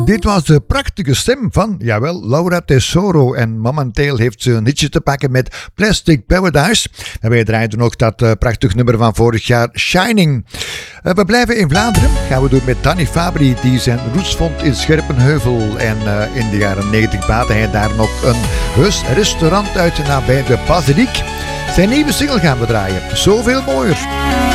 Dit was de prachtige stem van, jawel, Laura Tesoro. En momenteel heeft ze een hitje te pakken met Plastic Paradise. En wij draaiden nog dat prachtig nummer van vorig jaar, Shining. We blijven in Vlaanderen. Gaan we doen met Danny Fabri, die zijn roots vond in Scherpenheuvel. En in de jaren 90 baatte hij daar nog een restaurant uit nabij de Basiliek. Zijn nieuwe single gaan we draaien. Zoveel mooier.